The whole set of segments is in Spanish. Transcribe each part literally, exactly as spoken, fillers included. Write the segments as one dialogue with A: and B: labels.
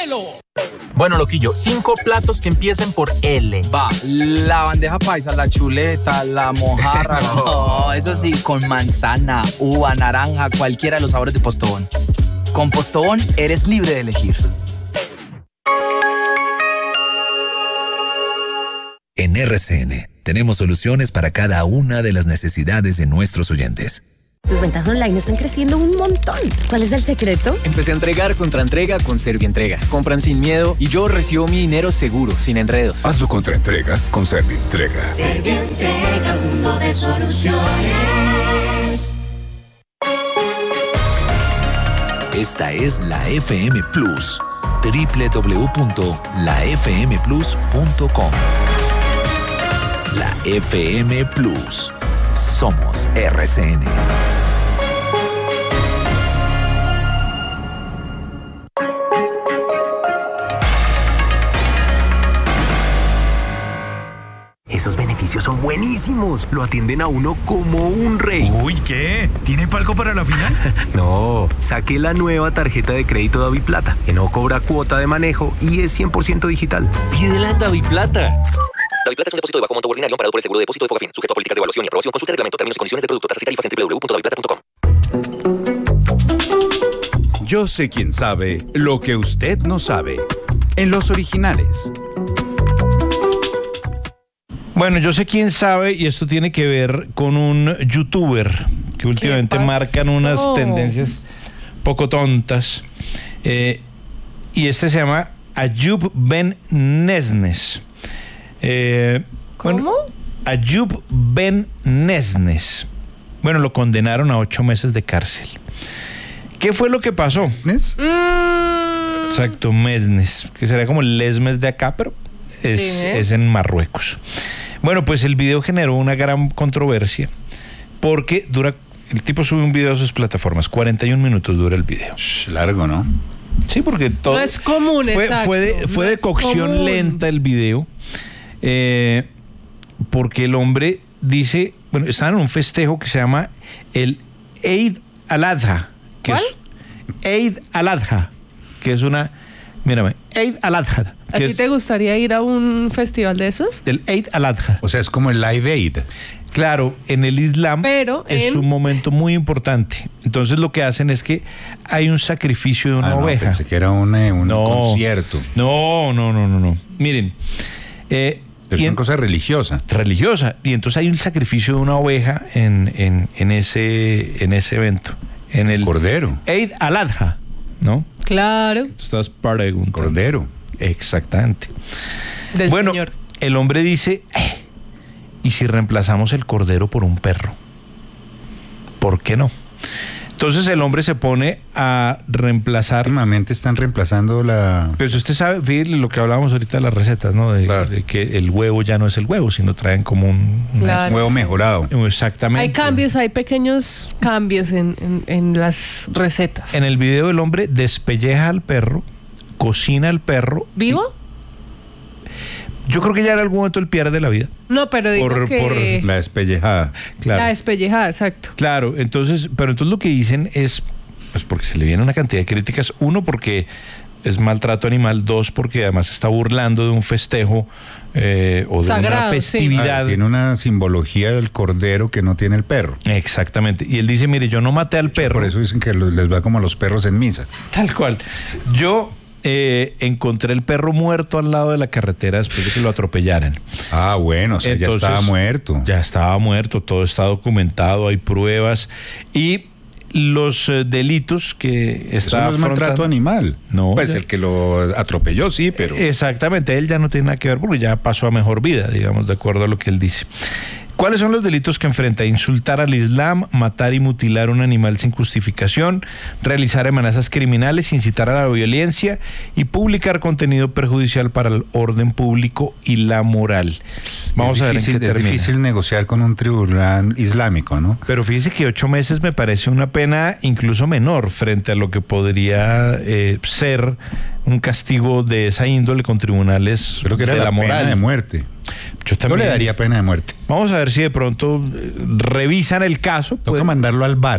A: cielo.
B: Bueno, loquillo, cinco platos que empiecen por L.
C: Va, la bandeja paisa, la chuleta, la mojarra.
B: No, eso sí, con manzana, uva, naranja, cualquiera de los sabores de Postobón. Con Postobón eres libre de elegir.
D: En R C N tenemos soluciones para cada una de las necesidades de nuestros oyentes.
E: Tus ventas online están creciendo un montón. ¿Cuál es el secreto?
F: Empecé a entregar contra entrega con Servientrega. Compran sin miedo y yo recibo mi dinero seguro, sin enredos.
G: Hazlo contra entrega con Servientrega.
H: Servientrega, mundo de soluciones.
D: Esta es la F M Plus. doble u doble u doble u punto la f m plus punto com. La F M Plus. Somos R C N.
I: Esos beneficios son buenísimos. Lo atienden a uno como un rey.
J: Uy, ¿qué? ¿Tiene palco para la final?
I: No, saqué la nueva tarjeta de crédito DaviPlata, que no cobra cuota de manejo y es cien por ciento digital.
F: Pídela en DaviPlata.
K: DaviPlata es un depósito de bajo monto ordinario amparado por el seguro de depósito de Fogafín, sujeto a políticas de evaluación y aprobación. Consulta el reglamento, términos y condiciones del producto, tasas y tarifas en doble u doble u doble u punto daviplata punto com.
L: Yo sé quién sabe lo que usted no sabe. En los originales.
M: Bueno, yo sé quién sabe, y esto tiene que ver con un youtuber que últimamente marcan unas tendencias poco tontas. Eh, y este se llama Ayub Ben Nesnes. Eh,
N: ¿Cómo?
M: Bueno, Ayub Ben Nesnes. Bueno, lo condenaron a ocho meses de cárcel. ¿Qué fue lo que pasó?
N: ¿Mesnes? Mm.
M: Exacto, Mesnes, que sería como el Lesmes de acá, pero es, sí, ¿eh? es en Marruecos. Bueno, pues el video generó una gran controversia porque dura, el tipo sube un video a sus plataformas, cuarenta y un minutos dura el video.
N: Largo, ¿no?
M: Sí, porque todo...
O: No es común,
M: fue,
O: exacto.
M: Fue de, fue
O: no
M: de cocción común. lenta el video, eh, porque el hombre dice, bueno, estaban en un festejo que se llama el Eid al-Adha.
O: ¿Cuál?
M: Es Eid al-Adha, que es una... Mírame, Eid al-Adha.
O: ¿A ti te gustaría ir a un festival de esos?
M: El Eid al-Adha.
N: O sea, es como el Live Aid.
M: Claro, en el Islam
O: Pero
M: es
O: en...
M: un momento muy importante. Entonces lo que hacen es que hay un sacrificio de una
N: ah, no,
M: oveja.
N: Pensé que era un, un
M: no,
N: concierto.
M: No, no, no, no, no. Miren. Eh,
N: Pero es una cosa religiosa.
M: Religiosa. Y entonces hay un sacrificio de una oveja en, en, en, ese, en ese evento. En el
N: Cordero.
M: Eid al-Adha, ¿no?
O: Claro.
M: Estás preguntando.
N: Cordero.
M: Exactamente.
O: Del
M: bueno,
O: señor.
M: El hombre dice, eh, ¿y si reemplazamos el cordero por un perro? ¿Por qué no? Entonces el hombre se pone a reemplazar...
N: Últimamente están reemplazando la...
M: Pero usted sabe, fíjate lo que hablábamos ahorita de las recetas, ¿no? De, claro. de que el huevo ya no es el huevo, sino traen como un...
O: Claro.
N: un huevo mejorado.
M: Exactamente.
O: Hay cambios, hay pequeños cambios en, en, en las recetas.
M: En el video el hombre despelleja al perro, cocina al perro...
O: ¿Vivo?
M: Yo creo que ya en algún momento él pierde la vida.
O: No, pero digo
M: por,
O: que...
M: por
N: la despellejada.
M: Claro.
O: La despellejada, exacto.
M: Claro, entonces, pero entonces lo que dicen es, pues porque se le viene una cantidad de críticas. Uno, porque es maltrato animal. Dos, porque además se está burlando de un festejo eh, o de
O: Sagrado,
M: una festividad.
N: Sí. Ah, tiene una simbología del cordero que no tiene el perro.
M: Exactamente. Y él dice, mire, yo no maté al perro.
N: Por eso dicen que les va como a los perros en misa.
M: Tal cual. Yo... Eh, encontré el perro muerto al lado de la carretera después de que lo atropellaran.
N: Ah, bueno, o sea, entonces, ya estaba muerto.
M: Ya estaba muerto, todo está documentado, hay pruebas. Y los eh, delitos que está
N: Eso no es maltrato animal.
M: No.
N: Pues
M: ya...
N: el que lo atropelló, sí, pero...
M: Exactamente, él ya no tiene nada que ver porque ya pasó a mejor vida, digamos, de acuerdo a lo que él dice. ¿Cuáles son los delitos que enfrenta? Insultar al Islam, matar y mutilar un animal sin justificación, realizar amenazas criminales, incitar a la violencia y publicar contenido perjudicial para el orden público y la moral. Vamos
N: es
M: a ver
N: difícil,
M: en qué
N: es
M: termina.
N: difícil negociar con un tribunal islámico, ¿no?
M: Pero fíjese que ocho meses me parece una pena incluso menor frente a lo que podría eh, ser un castigo de esa índole con tribunales
N: Creo que era
M: de la,
N: la
M: moral.
N: Pena de muerte.
M: Yo también
N: Yo le daría pena de muerte.
M: Vamos a ver si de pronto eh, revisan el caso.
N: Toca pues, mandarlo al V A R.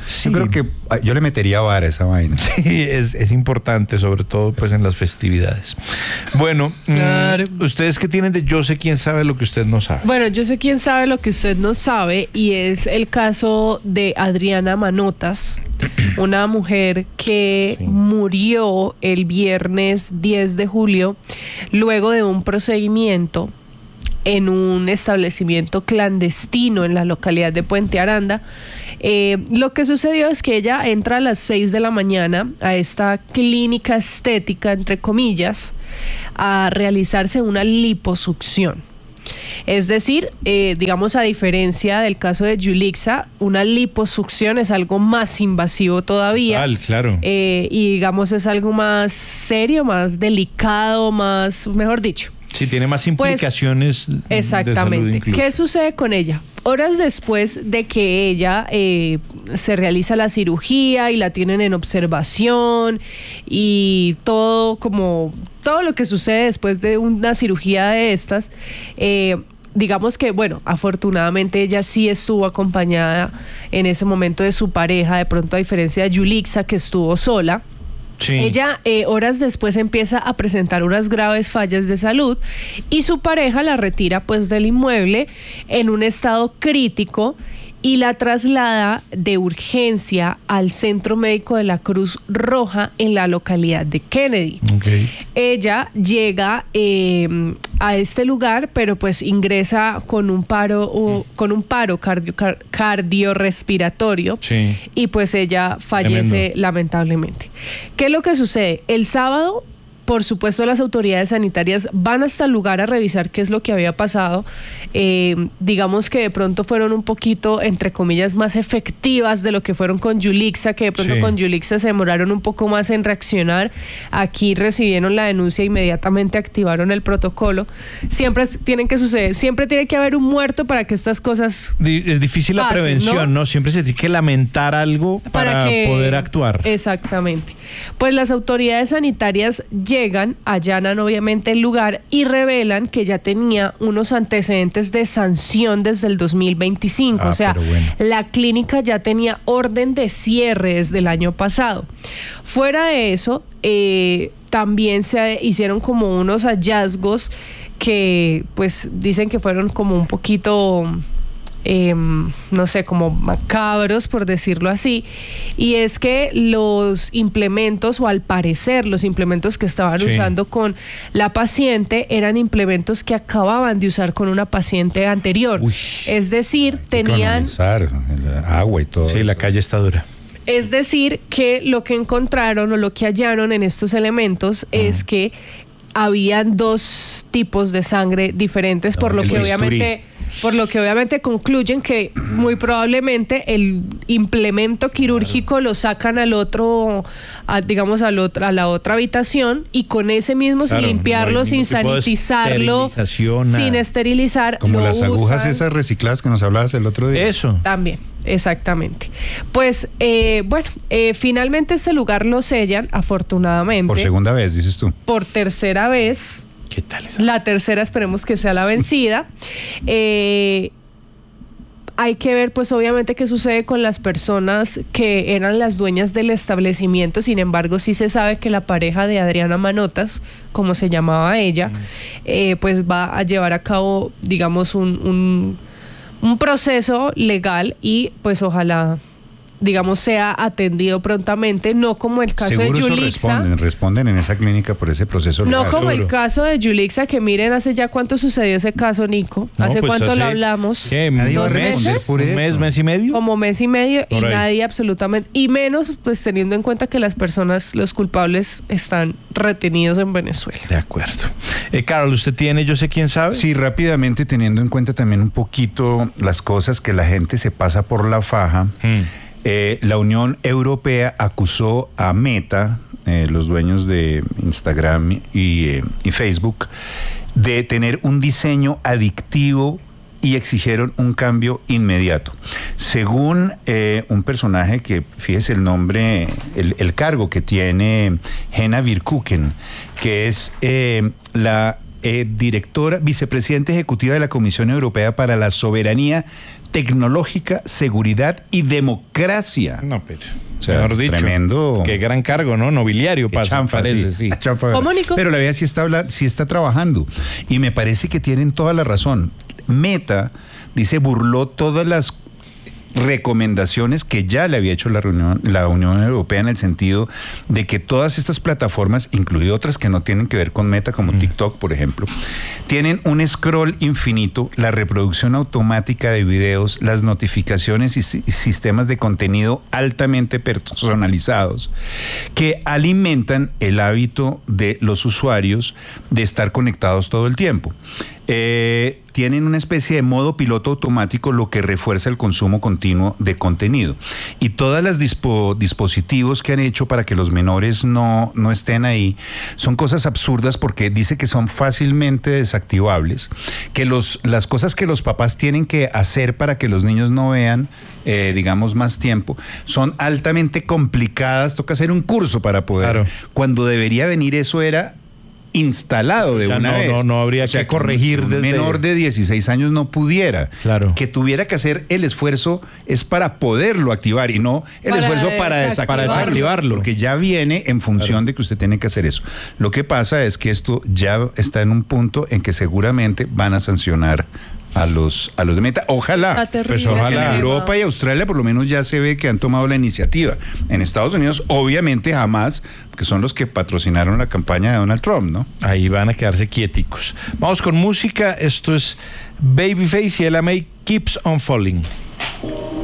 N: Sí. Yo creo que yo le metería vara a esa vaina.
M: Sí, es, es importante, sobre todo pues en las festividades. Bueno, claro. mmm, ¿ustedes qué tienen de yo sé quién sabe lo que usted no sabe?
O: Bueno, yo sé quién sabe lo que usted no sabe y es el caso de Adriana Manotas, una mujer que sí. murió el viernes diez de julio luego de un procedimiento en un establecimiento clandestino en la localidad de Puente Aranda. Eh, lo que sucedió es que ella entra a las seis de la mañana a esta clínica estética, entre comillas, a realizarse una liposucción. Es decir, eh, digamos, a diferencia del caso de Yulixa, una liposucción es algo más invasivo todavía.
M: Total, claro.
O: Eh, y digamos es algo más serio, más delicado, más, mejor dicho.
M: Sí, tiene más implicaciones.
O: Pues, exactamente. De salud. ¿Qué sucede con ella? Horas después de que ella eh, se realiza la cirugía y la tienen en observación y todo como todo lo que sucede después de una cirugía de estas, eh, digamos que, bueno, afortunadamente ella sí estuvo acompañada en ese momento de su pareja, de pronto a diferencia de Yulixa, que estuvo sola. Sí. Ella eh, horas después empieza a presentar unas graves fallas de salud y su pareja la retira pues del inmueble en un estado crítico y la traslada de urgencia al Centro Médico de la Cruz Roja en la localidad de Kennedy. Okay. Ella llega eh, a este lugar, pero pues ingresa con un paro, uh, con un paro cardio, car, cardiorrespiratorio sí. y pues ella fallece Tremendo. lamentablemente. ¿Qué es lo que sucede? El sábado, por supuesto, las autoridades sanitarias van hasta el lugar a revisar qué es lo que había pasado. Eh, digamos que de pronto fueron un poquito, entre comillas, más efectivas de lo que fueron con Yulixa, que de pronto sí. con Yulixa se demoraron un poco más en reaccionar. Aquí recibieron la denuncia e inmediatamente activaron el protocolo. Siempre tienen que suceder, siempre tiene que haber un muerto para que estas cosas
M: Es difícil la pasen, prevención, ¿no? ¿no? Siempre se tiene que lamentar algo para, para que, poder actuar.
O: Exactamente. Pues las autoridades sanitarias llegan, allanan obviamente el lugar y revelan que ya tenía unos antecedentes de sanción desde el dos mil veinticinco. Ah, o sea, bueno. la clínica ya tenía orden de cierre desde el año pasado. Fuera de eso, eh, también se hicieron como unos hallazgos que pues dicen que fueron como un poquito... Eh, no sé, como macabros, por decirlo así, y es que los implementos, o al parecer los implementos que estaban sí. usando con la paciente, eran implementos que acababan de usar con una paciente anterior. Uy, es decir, tenían...
N: El agua y todo.
M: Sí, eso. La calle está dura.
O: Es decir, que lo que encontraron o lo que hallaron en estos elementos uh-huh. es que habían dos tipos de sangre diferentes, no, por lo que bisturí. obviamente... Por lo que obviamente concluyen que muy probablemente el implemento quirúrgico lo sacan al otro, a, digamos al otro, a la otra habitación, y con ese mismo claro, sin limpiarlo, no sin sanitizarlo, sin esterilizar.
N: Como
O: lo
N: las
O: usan.
N: agujas esas recicladas que nos hablabas el otro día.
M: Eso.
O: También. Exactamente. Pues, eh, bueno, eh, finalmente este lugar lo sellan, afortunadamente.
N: Por segunda vez, dices tú.
O: Por tercera vez.
M: ¿Qué tal esa?
O: La tercera esperemos que sea la vencida. Eh, hay que ver pues obviamente qué sucede con las personas que eran las dueñas del establecimiento. Sin embargo, sí se sabe que la pareja de Adriana Manotas, como se llamaba ella, mm. eh, pues va a llevar a cabo, digamos, un, un, un proceso legal y pues ojalá... digamos, sea atendido prontamente, no como el caso
N: Seguro
O: de Yulixa.
N: Responden, responden en esa clínica por ese proceso legal.
O: No como el caso de Yulixa, que miren, hace ya cuánto sucedió ese caso, Nico.
M: No,
O: ¿Hace
M: pues
O: cuánto
M: hace,
O: lo hablamos?
M: ¿Qué? ¿Dos meses? ¿Un mes, mes y medio?
O: Como mes y medio
M: por
O: y
M: ahí.
O: Nadie absolutamente, y menos pues teniendo en cuenta que las personas, los culpables, están retenidos en Venezuela.
M: De acuerdo. Eh, Carol, ¿usted tiene yo sé quién sabe?
N: Sí, rápidamente, teniendo en cuenta también un poquito las cosas que la gente se pasa por la faja. Hmm. Eh, la Unión Europea acusó a Meta, eh, los dueños de Instagram y, eh, y Facebook, de tener un diseño adictivo y exigieron un cambio inmediato. Según eh, un personaje que, fíjese el nombre, el, el cargo que tiene Henna Virkuken, que es eh, la eh, directora, vicepresidenta ejecutiva de la Comisión Europea para la Soberanía Tecnológica, Seguridad y Democracia.
M: No, pero,
N: o sea,
M: mejor dicho,
N: tremendo.
M: Qué gran cargo, ¿no? Nobiliario pasa,
N: chanfa,
M: parece,
N: sí.
M: sí.
N: Chanfa.
O: ¿Cómo, Nico?
N: Pero la verdad sí está, habla, sí está trabajando. Y me parece que tienen toda la razón. Meta, dice, burló todas las recomendaciones que ya le había hecho la, reunión, la Unión Europea, en el sentido de que todas estas plataformas, incluidas otras que no tienen que ver con Meta, como mm. TikTok, por ejemplo, tienen un scroll infinito, la reproducción automática de videos, las notificaciones y, y sistemas de contenido altamente personalizados que alimentan el hábito de los usuarios de estar conectados todo el tiempo. Eh, tienen una especie de modo piloto automático, lo que refuerza el consumo continuo de contenido. Y todas las dispo, dispositivos que han hecho para que los menores no, no estén ahí son cosas absurdas, porque dice que son fácilmente desactivables, que los, las cosas que los papás tienen que hacer para que los niños no vean, eh, digamos, más tiempo, son altamente complicadas. Toca hacer un curso para poder. Claro. Cuando debería venir eso era instalado de
M: ya
N: una
M: no,
N: vez.
M: No, no habría o sea, que corregir.
N: Que un
M: desde...
N: menor de dieciséis años no pudiera.
M: Claro.
N: Que tuviera que hacer el esfuerzo es para poderlo activar y no el para esfuerzo para desactivarlo. Para desactivarlo. Porque ya viene en función claro. de que usted tiene que hacer eso. Lo que pasa es que esto ya está en un punto en que seguramente van a sancionar a los a los de Meta. Ojalá.
M: Pues ojalá.
N: En Europa y Australia por lo menos ya se ve que han tomado la iniciativa. En Estados Unidos obviamente jamás, porque son los que patrocinaron la campaña de Donald Trump, ¿no?
M: Ahí van a quedarse quieticos. Vamos con música. Esto es Babyface y Ella May, Keeps on Falling.